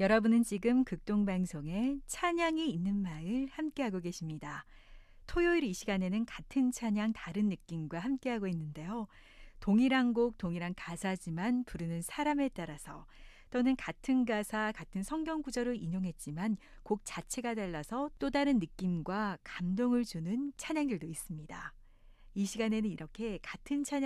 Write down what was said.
여러분은 지금 극동방송의 찬양이 있는 마을 함께하고 계십니다. 토요일 이 시간에는 같은 찬양 다른 느낌과 함께하고 있는데요. 동일한 곡, 동일한 가사지만 부르는 사람에 따라서 또는 같은 가사, 같은 성경 구절을 인용했지만 곡 자체가 달라서 또 다른 느낌과 감동을 주는 찬양들도 있습니다. 이 시간에는 이렇게 같은 찬양